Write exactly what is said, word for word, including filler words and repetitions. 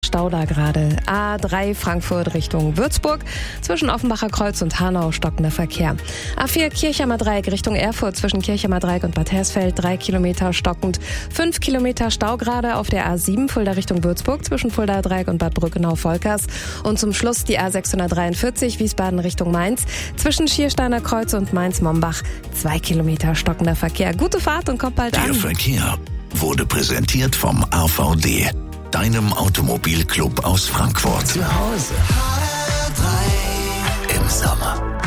Stau da gerade. A drei Frankfurt Richtung Würzburg. Zwischen Offenbacher Kreuz und Hanau stockender Verkehr. A vier Kirchheimer Dreieck Richtung Erfurt. Zwischen Kirchheimer Dreieck und Bad Hersfeld. Drei Kilometer stockend. Fünf Kilometer Stau gerade auf der A sieben Fulda Richtung Würzburg. Zwischen Fulda Dreieck und Bad Brückenau-Volkers. Und zum Schluss die A sechshundertdreiundvierzig Wiesbaden Richtung Mainz. Zwischen Schiersteiner Kreuz und Mainz-Mombach. Zwei Kilometer stockender Verkehr. Gute Fahrt und kommt bald Der an. Verkehr wurde präsentiert vom A V D, deinem Automobilclub aus Frankfurt. Zu Hause. Im Sommer.